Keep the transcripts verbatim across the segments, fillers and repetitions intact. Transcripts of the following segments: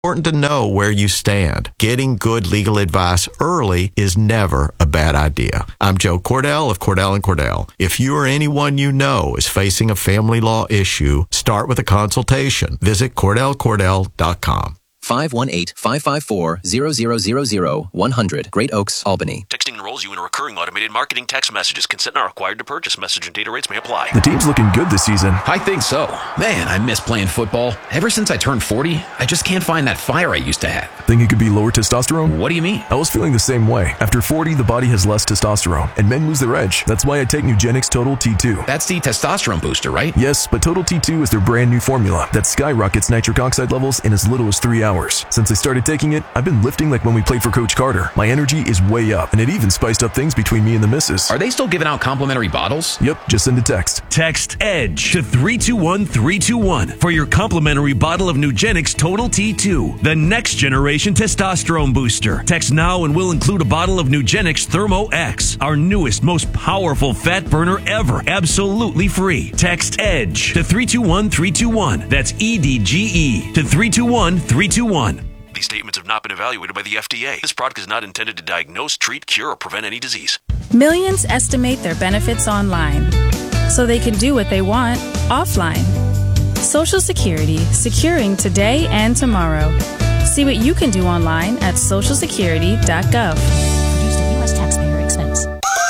Important to know where you stand. Getting good legal advice early is never a bad idea. I'm Joe Cordell of Cordell and Cordell. If you or anyone you know is facing a family law issue, start with a consultation. Visit Cordell Cordell dot com. five one eight, five five four, zero zero zero zero, one hundred, Great Oaks, Albany. Texting enrolls you in a recurring automated marketing text messages. Consent not required to purchase. Message and data rates may apply. The team's looking good this season. I think so. Man, I miss playing football. Ever since I turned forty, I just can't find that fire I used to have. Think it could be lower testosterone? What do you mean? I was feeling the same way. After forty, the body has less testosterone, and men lose their edge. That's why I take Nugenix Total T two. That's the testosterone booster, right? Yes, but Total T two is their brand new formula that skyrockets nitric oxide levels in as little as three hours. Since I started taking it, I've been lifting like when we played for Coach Carter. My energy is way up, and it even spiced up things between me and the missus. Are they still giving out complimentary bottles? Yep, just send a text. Text EDGE to three two one three two one for your complimentary bottle of Nugenix Total T two, the next generation testosterone booster. Text now and we'll include a bottle of Nugenix Thermo X, our newest, most powerful fat burner ever, absolutely free. Text EDGE to three two one three two one. That's E D G E to three two one three two one. These statements have not been evaluated by the F D A. This product is not intended to diagnose, treat, cure, or prevent any disease. Millions estimate their benefits online, so they can do what they want offline. Social Security, securing today and tomorrow. See what you can do online at social security dot gov. Produced at U S taxpayer expense.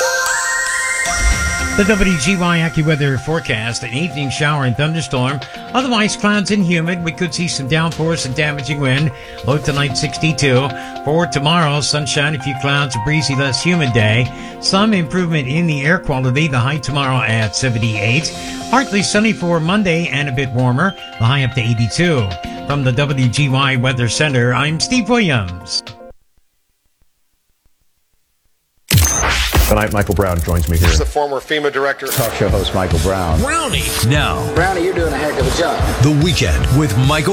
The W G Y AccuWeather forecast: an evening shower and thunderstorm. Otherwise, clouds and humid. We could see some downpours and damaging wind. Low tonight, sixty-two. For tomorrow, sunshine, a few clouds, a breezy, less humid day. Some improvement in the air quality. The high tomorrow at seventy-eight. Partly sunny for Monday and a bit warmer. The high up to eighty-two. From the W G Y Weather Center, I'm Steve Williams. Tonight, Michael Brown joins me here. This is the former FEMA director. Talk show host Michael Brown. Brownie. Now, Brownie, you're doing a heck of a job. The Weekend with Michael